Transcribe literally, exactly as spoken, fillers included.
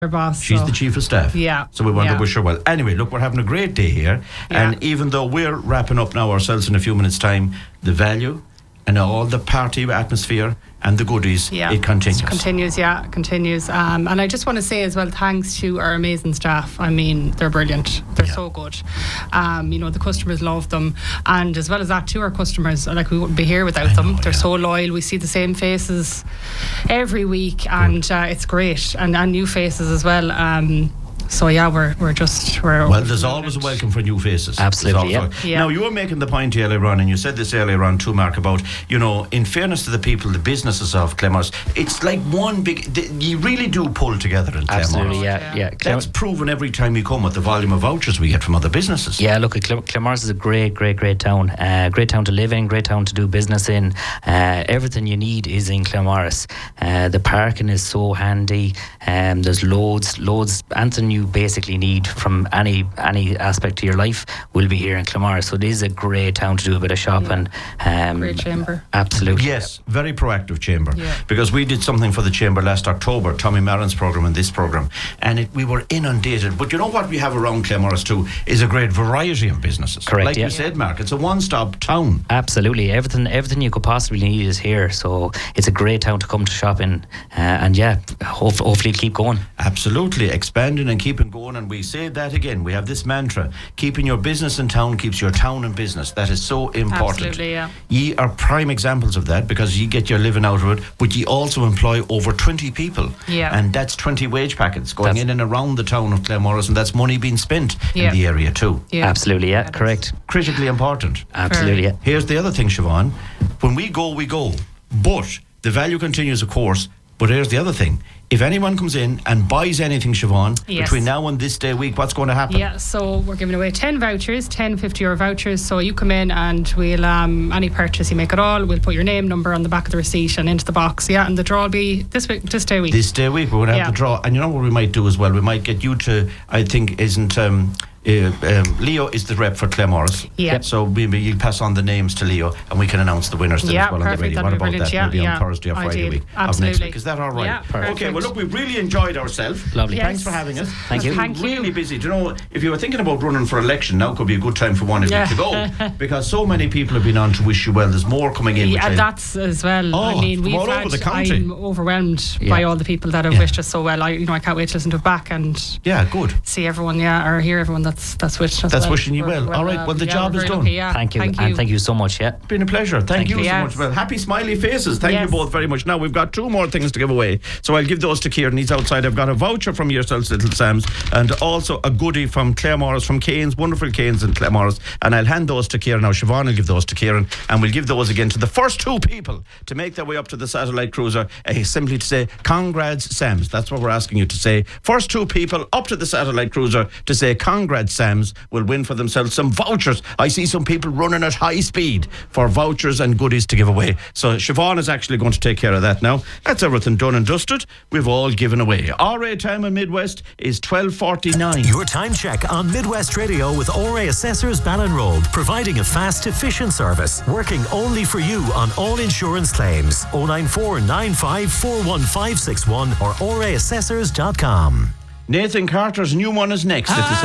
boss. She's so. the chief of staff. Yeah. So we want yeah. to wish her well. Anyway, look, we're having a great day here. Yeah. And even though we're wrapping up now ourselves in a few minutes' time, the value and all the party atmosphere and the goodies, yeah. it continues. It continues, yeah, it continues. Um, and I just want to say as well, thanks to our amazing staff. I mean, they're brilliant. They're Yeah. so good. Um, you know, the customers love them. And as well as that, to our customers, like we wouldn't be here without I them. know, They're yeah. so loyal. We see the same faces every week, and uh, it's great. And, and new faces as well. Um, So yeah, we're we're just we're Well, there's always a welcome for new faces. Absolutely, There's yeah. always- Yeah. Now, you were making the point earlier on, and you said this earlier on too, Mark, about, you know, in fairness to the people, the businesses of Claremorris, it's like one big, th- you really do pull together in Claremorris. Absolutely, yeah, Yeah. yeah. Clem- That's proven every time you come with the volume of vouchers we get from other businesses. Yeah, look, Clem- Claremorris is a great, great, great town. Uh, great town to live in, great town to do business in. Uh, everything you need is in Claremorris. Uh, the parking is so handy. Um, there's loads, loads. Anything you basically need from any any aspect of your life will be here in Claremorris. So it is a great town to do a bit of shopping. Um, Great chamber. Absolutely. Yes, very proactive chamber. Yeah. Because we did something for the chamber last October, Tommy Maron's programme and this programme, and it, we were inundated. But you know what we have around Claremorris too is a great variety of businesses. Correct, Like yeah. you said, Mark, it's a one-stop town. Absolutely, everything everything you could possibly need is here. So it's a great town to come to shop in, uh, and yeah, hope, hopefully it'll keep going. Absolutely, expanding and keeping going. And we say that again, we have this mantra: keeping your business in town keeps your town in business. That is so important. Absolutely, yeah. Ye are prime examples of that, because ye get your living out of it, but ye also employ over twenty people. Yeah. And that's twenty wage packets going That's- in and around the town of Claremorris, and that's money being spent Yeah. in the area too. Yeah. Absolutely, yeah, That is- correct. Critically important. Absolutely, yeah. Here's the other thing, Siobhan. When we go, we go. But the value continues, of course. But here's the other thing. If anyone comes in and buys anything, Siobhan, Yes. between now and this day week, what's going to happen? Yeah, so we're giving away ten vouchers, ten fifty euro vouchers. So you come in and we'll, um, any purchase you make at all, we'll put your name, number on the back of the receipt and into the box. Yeah, and the draw will be this week, this day week. This day week, we're going to have Yeah. the draw. And you know what we might do as well? We might get you to, I think, isn't... Um, Uh, um, Leo is the rep for Claremorris. Yeah. So maybe you'll pass on the names to Leo and we can announce the winners then Yeah, as well on the perfect. radio. That'd What be about brilliant. that? Yeah, Maybe yeah. on Thursday or Friday Ideal. week of next Absolutely. week. Is that all right? Yeah, perfect. Okay, well look, we really enjoyed ourselves. Lovely. Yes. Thanks for having us. Thank you. It's been Thank you. really busy. Do you know, if you were thinking about running for election, now could be a good time for one of Yeah. you to go. Because so many people have been on to wish you well. There's more coming in. which Yeah, I- that's as well. Oh, I mean, from we've all had, over the county. I'm overwhelmed Yeah. by all the people that have Yeah. wished us so well. I, you know, I can't wait to listen to it back and yeah, good. see everyone, yeah, or hear everyone that's that's wished us That's well. wishing you We're- well. All right, uh, well, the yeah, job we're is very done. lucky, yeah. Thank you, Thank you. and thank you so much. Yeah. Been a pleasure. Thank, Thank you you. so Yes. much. Well, happy smiley faces. Thank you Yes. both very much. Now we've got two more things to give away, so I'll give those to Kieran. He's outside. I've got a voucher from yourselves, Little Sam's, and also a goodie from Claremorris, from Canes, wonderful Canes in Claremorris, and I'll hand those to Kieran. Now Siobhan will give those to Kieran, and we'll give those again to the first two people to make their way up to the satellite cruiser. Uh, simply to say, congrats, Sam's. That's what we're asking you to say. First two people up to the satellite cruiser to say, congrats, Sam's, will win for themselves some vouchers. I see some people running at high speed for vouchers and goodies to give away. So Siobhan is actually going to take care of that now. That's everything done and dusted. We've all given away. R A time in Midwest is twelve forty-nine. Your time check on Midwest Radio with O R A Assessors Ballinroad, providing a fast, efficient service, working only for you on all insurance claims. oh nine four nine five four one five six one or O R A assessors dot com. Nathan Carter's new one is next. It's